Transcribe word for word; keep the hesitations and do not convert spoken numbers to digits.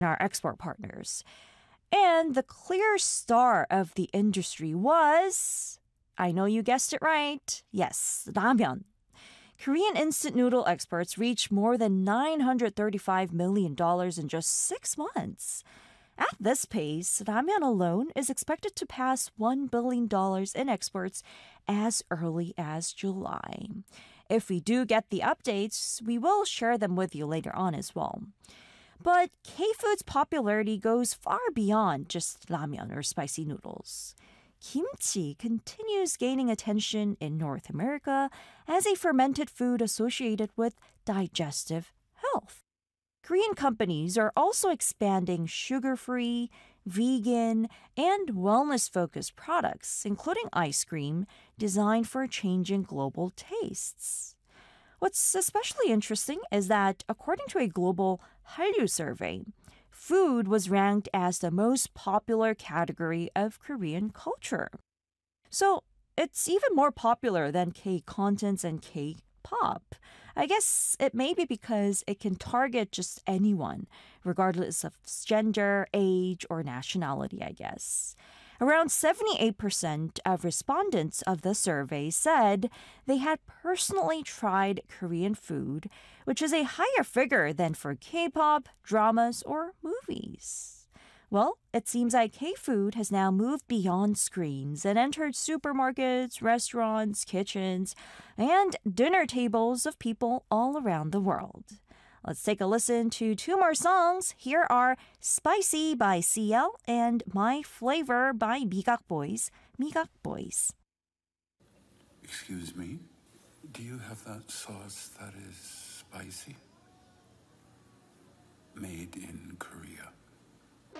our export partners. And the clear star of the industry was, I know you guessed it right, yes, ramen. Korean instant noodle exports reached more than nine hundred thirty-five million dollars in just six months. At this pace, ramen alone is expected to pass one billion dollars in exports as early as July. If we do get the updates, we will share them with you later on as well. But K-food's popularity goes far beyond just ramen or spicy noodles. Kimchi continues gaining attention in North America as a fermented food associated with digestive health. Korean companies are also expanding sugar-free, vegan, and wellness-focused products, including ice cream designed for changing global tastes. What's especially interesting is that, according to a global Hallyu survey, food was ranked as the most popular category of Korean culture. So, it's even more popular than K-contents and K-pop. I guess it may be because it can target just anyone, regardless of gender, age, or nationality, I guess. Around seventy-eight percent of respondents of the survey said they had personally tried Korean food, which is a higher figure than for K-pop, dramas, or movies. Well, it seems like K-food has now moved beyond screens and entered supermarkets, restaurants, kitchens, and dinner tables of people all around the world. Let's take a listen to two more songs. Here are Spicy by C L and My Flavor by Migak Boys. Migak Boys. Excuse me, do you have that sauce that is spicy? Made in Korea.